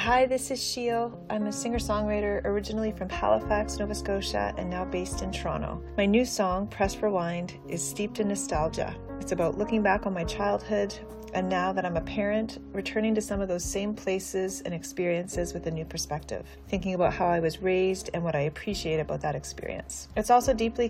Hi, this is Sheil. I'm a singer-songwriter originally from Halifax, Nova Scotia, and now based in Toronto. My new song, Press Rewind, is steeped in nostalgia. It's about looking back on my childhood, and now that I'm a parent, returning to some of those same places and experiences with a new perspective, thinking about how I was raised and what I appreciate about that experience. It's also deeply